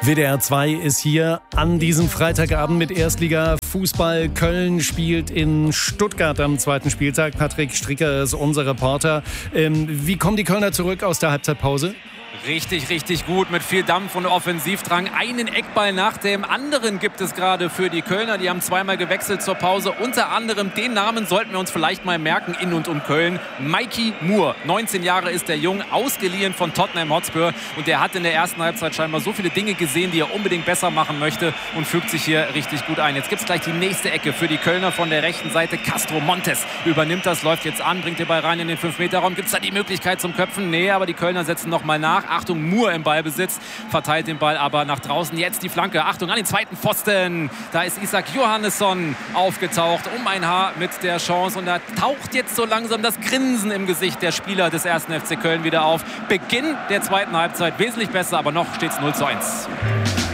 WDR 2 ist hier an diesem Freitagabend mit Erstliga-Fußball. Köln spielt in Stuttgart am zweiten Spieltag. Patrick Stricker ist unser Reporter. Wie kommen die Kölner zurück aus der Halbzeitpause? Richtig, richtig gut mit viel Dampf und Offensivdrang. Einen Eckball nach dem anderen gibt es gerade für die Kölner. Die haben zweimal gewechselt zur Pause. Unter anderem den Namen sollten wir uns vielleicht mal merken in und um Köln. Mikey Moore, 19 Jahre ist der Jung, ausgeliehen von Tottenham Hotspur. Und der hat in der ersten Halbzeit scheinbar so viele Dinge gesehen, die er unbedingt besser machen möchte und fügt sich hier richtig gut ein. Jetzt gibt es gleich die nächste Ecke für die Kölner von der rechten Seite. Castro Montes übernimmt das, läuft jetzt an, bringt den Ball rein in den 5-Meter-Raum. Gibt es da die Möglichkeit zum Köpfen? Nee, aber die Kölner setzen nochmal nach. Achtung, Moore im Ballbesitz, verteilt den Ball aber nach draußen. Jetzt die Flanke. Achtung an den zweiten Pfosten. Da ist Isak Johannesson aufgetaucht, um ein Haar mit der Chance. Und da taucht jetzt so langsam das Grinsen im Gesicht der Spieler des 1. FC Köln wieder auf. Beginn der zweiten Halbzeit wesentlich besser, aber noch steht es 0:1.